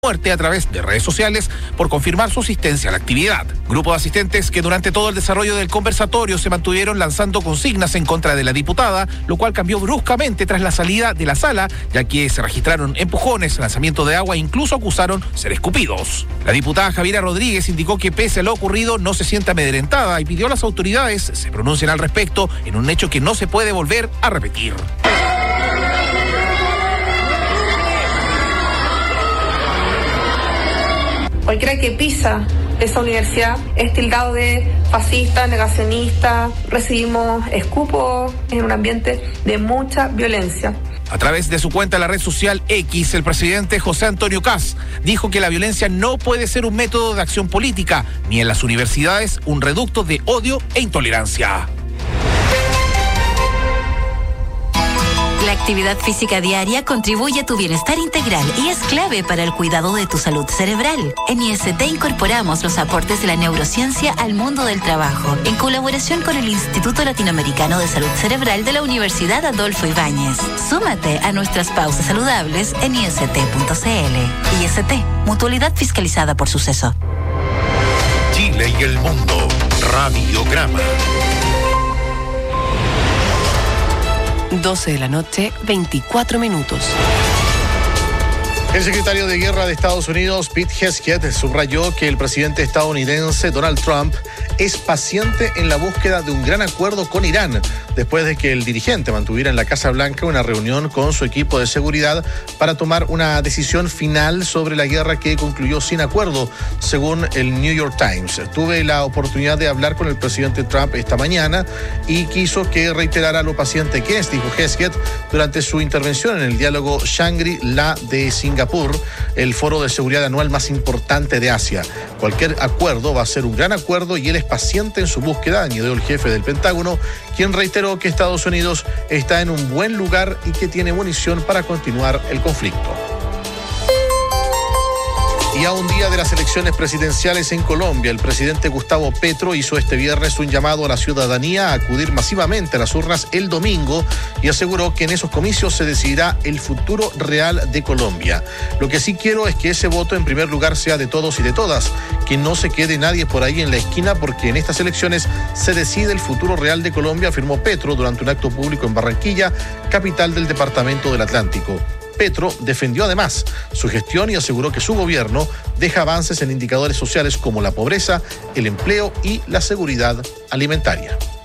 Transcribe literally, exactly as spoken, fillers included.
muerte a través de redes sociales por confirmar su asistencia a la actividad. Grupo de asistentes que durante todo el desarrollo del conversatorio se mantuvieron lanzando consignas en contra de la diputada, lo cual cambió bruscamente tras la salida de la sala, ya que se registraron empujones, lanzamiento de agua e incluso acusaron ser escupidos. La diputada Javiera Rodríguez indicó que pese a lo ocurrido no se siente amedrentada y pidió a las autoridades se pronuncien al respecto en un hecho que no se puede volver a repetir. Cualquiera que pisa esa universidad es tildado de fascista, negacionista. Recibimos escupos en un ambiente de mucha violencia. A través de su cuenta en la red social X, el presidente José Antonio Kast dijo que la violencia no puede ser un método de acción política, ni en las universidades un reducto de odio e intolerancia. La actividad física diaria contribuye a tu bienestar integral y es clave para el cuidado de tu salud cerebral. En I S T incorporamos los aportes de la neurociencia al mundo del trabajo, en colaboración con el Instituto Latinoamericano de Salud Cerebral de la Universidad Adolfo Ibáñez. Súmate a nuestras pausas saludables en I S T punto C L. I S T, mutualidad fiscalizada por Suceso. Chile y el mundo, Radiograma. doce de la noche, veinticuatro minutos. El secretario de Guerra de Estados Unidos, Pete Hegseth, subrayó que el presidente estadounidense Donald Trump es paciente en la búsqueda de un gran acuerdo con Irán, después de que el dirigente mantuviera en la Casa Blanca una reunión con su equipo de seguridad para tomar una decisión final sobre la guerra que concluyó sin acuerdo, según el New York Times. Tuve la oportunidad de hablar con el presidente Trump esta mañana y quiso que reiterara lo paciente que es, dijo Hegseth, durante su intervención en el diálogo Shangri-La de Singapur, el foro de seguridad anual más importante de Asia. Cualquier acuerdo va a ser un gran acuerdo y él es paciente en su búsqueda, añadió el jefe del Pentágono, quien reiteró que Estados Unidos está en un buen lugar y que tiene munición para continuar el conflicto. Y a un día de las elecciones presidenciales en Colombia, el presidente Gustavo Petro hizo este viernes un llamado a la ciudadanía a acudir masivamente a las urnas el domingo y aseguró que en esos comicios se decidirá el futuro real de Colombia. Lo que sí quiero es que ese voto en primer lugar sea de todos y de todas, que no se quede nadie por ahí en la esquina porque en estas elecciones se decide el futuro real de Colombia, afirmó Petro durante un acto público en Barranquilla, capital del departamento del Atlántico. Petro defendió además su gestión y aseguró que su gobierno deja avances en indicadores sociales como la pobreza, el empleo y la seguridad alimentaria.